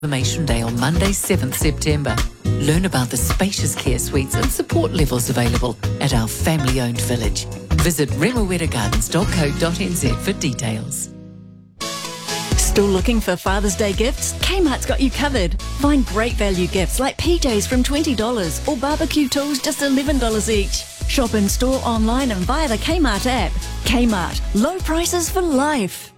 Information Day on Monday, 7th September. Learn about the spacious care suites and support levels available at our family-owned village. Visit remueragardens.co.nz for details. Still looking for Father's Day gifts? Kmart's got you covered. Find great value gifts like PJs from $20 or barbecue tools just $11 each. Shop in store, online and via the Kmart app. Kmart, low prices for life.